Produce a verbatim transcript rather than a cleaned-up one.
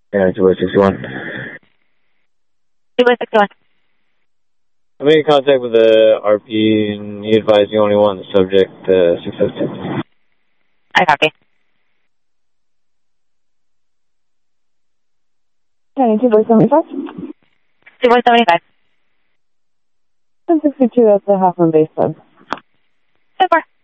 Yeah, two sixty-one. two sixty-one. I'm in contact with the R P, and he advised you only want the subject, uh, six oh six. I copy. Okay, two four seventy-five. two four seventy-five. ten sixty-two, that's the Half Moon Base Club. Super.